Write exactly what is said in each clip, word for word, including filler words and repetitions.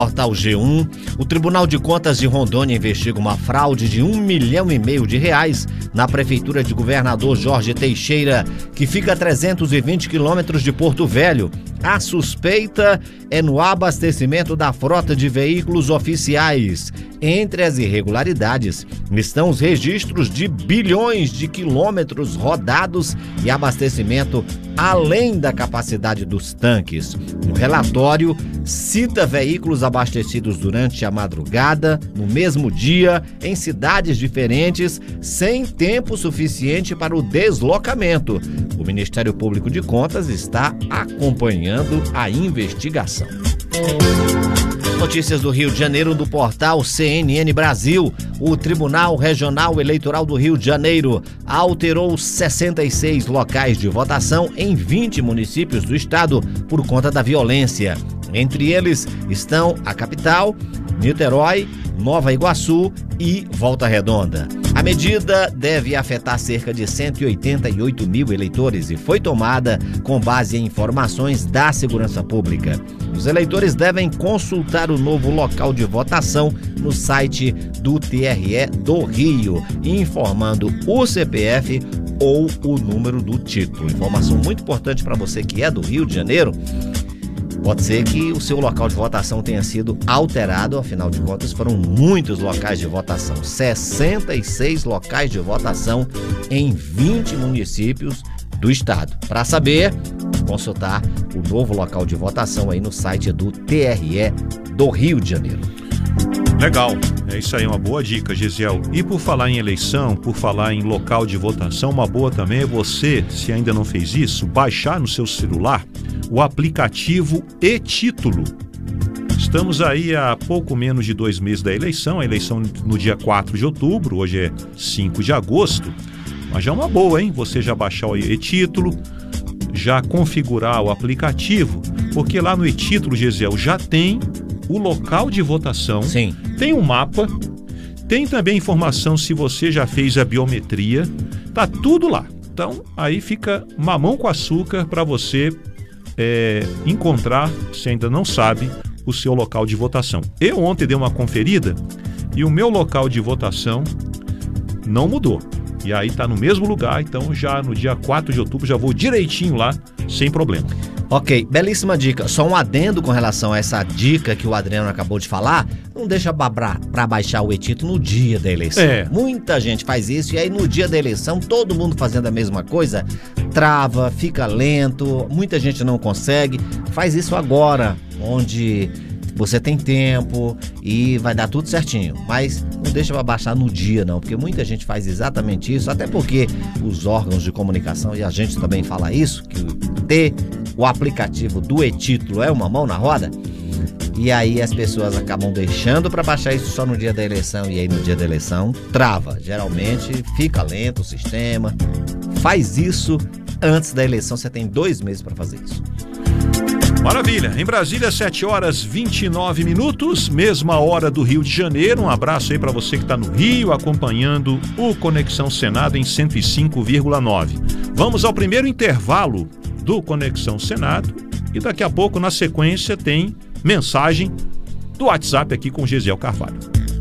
Portal G um, o Tribunal de Contas de Rondônia investiga uma fraude de um milhão e meio de reais na Prefeitura de Governador Jorge Teixeira, que fica a trezentos e vinte quilômetros de Porto Velho. A suspeita é no abastecimento da frota de veículos oficiais. Entre as irregularidades estão os registros de bilhões de quilômetros rodados e abastecimento além da capacidade dos tanques. O relatório cita veículos abastecidos durante a madrugada, no mesmo dia, em cidades diferentes, sem tempo suficiente para o deslocamento. O Ministério Público de Contas está acompanhando a investigação. Notícias do Rio de Janeiro do portal C N N Brasil. O Tribunal Regional Eleitoral do Rio de Janeiro alterou sessenta e seis locais de votação em vinte municípios do estado por conta da violência. Entre eles estão a capital, Niterói, Nova Iguaçu e Volta Redonda. A medida deve afetar cerca de cento e oitenta e oito mil eleitores e foi tomada com base em informações da Segurança Pública. Os eleitores devem consultar o novo local de votação no site do T R E do Rio, informando o C P F ou o número do título. Informação muito importante para você que é do Rio de Janeiro. Pode ser que o seu local de votação tenha sido alterado, afinal de contas foram muitos locais de votação, sessenta e seis locais de votação em vinte municípios do estado. Para saber, consultar o novo local de votação aí no site do T R E do Rio de Janeiro. Legal, é isso aí, uma boa dica, Gisiel. E por falar em eleição, por falar em local de votação, uma boa também é você, se ainda não fez isso, baixar no seu celular o aplicativo e-Título. Estamos aí há pouco menos de dois meses da eleição, a eleição no dia quatro de outubro, hoje é cinco de agosto, mas já é uma boa, hein? Você já baixar o e-Título, já configurar o aplicativo, porque lá no e-Título, Gesiel, já tem o local de votação, Sim. Tem um mapa, tem também informação se você já fez a biometria, tá tudo lá. Então aí fica mamão com açúcar para você é, encontrar, se ainda não sabe, o seu local de votação. Eu ontem dei uma conferida e o meu local de votação não mudou. E aí tá no mesmo lugar, então já no dia quatro de outubro já vou direitinho lá, sem problema. Ok, belíssima dica. Só um adendo com relação a essa dica que o Adriano acabou de falar. Não deixa para baixar o e-Título no dia da eleição. É. Muita gente faz isso e aí no dia da eleição, todo mundo fazendo a mesma coisa, trava, fica lento, muita gente não consegue. Faz isso agora, onde você tem tempo e vai dar tudo certinho. Mas não deixa para baixar no dia não, porque muita gente faz exatamente isso, até porque os órgãos de comunicação, e a gente também fala isso, que ter o aplicativo do e-Título é uma mão na roda, e aí as pessoas acabam deixando para baixar isso só no dia da eleição, e aí no dia da eleição trava. Geralmente fica lento o sistema. Faz isso antes da eleição, você tem dois meses para fazer isso. Maravilha, em Brasília, sete horas e vinte e nove minutos, mesma hora do Rio de Janeiro. Um abraço aí para você que está no Rio, acompanhando o Conexão Senado em cento e cinco vírgula nove. Vamos ao primeiro intervalo do Conexão Senado e daqui a pouco, na sequência, tem mensagem do WhatsApp aqui com Gesiel Carvalho.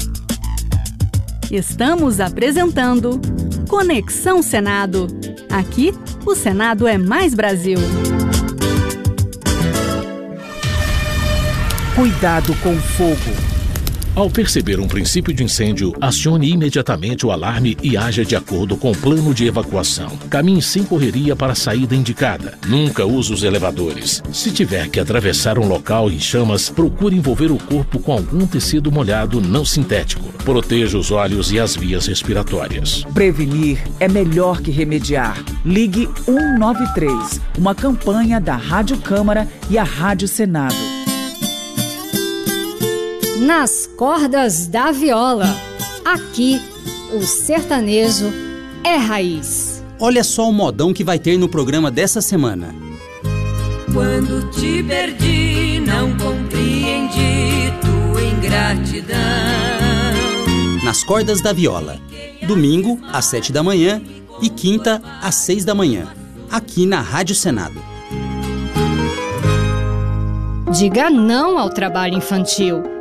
Estamos apresentando Conexão Senado. Aqui, o Senado é mais Brasil. Cuidado com fogo. Ao perceber um princípio de incêndio, acione imediatamente o alarme e haja de acordo com o plano de evacuação. Caminhe sem correria para a saída indicada. Nunca use os elevadores. Se tiver que atravessar um local em chamas, procure envolver o corpo com algum tecido molhado não sintético. Proteja os olhos e as vias respiratórias. Prevenir é melhor que remediar. Ligue um nove três, uma campanha da Rádio Câmara e a Rádio Senado. Nas cordas da viola. Aqui, o sertanejo é raiz. Olha só o modão que vai ter no programa dessa semana. Quando te perdi, não compreendi tua ingratidão. Nas cordas da viola. Domingo, às sete da manhã e quinta, às seis da manhã. Aqui na Rádio Senado. Diga não ao trabalho infantil.